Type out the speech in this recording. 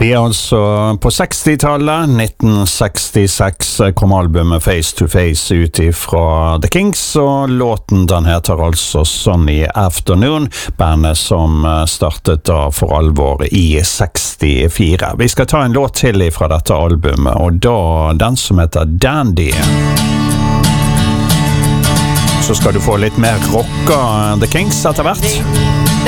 Vi altså på 60-tallet, 1966 kom albumet Face to Face ut fra The Kinks, og låten den heter altså Sunny Afternoon, bandet som startet da for alvor i 64. Vi skal ta en låt til fra dette albumet, og da den som heter Dandy. Så skal du få litt mer rocka The Kinks etter hvert.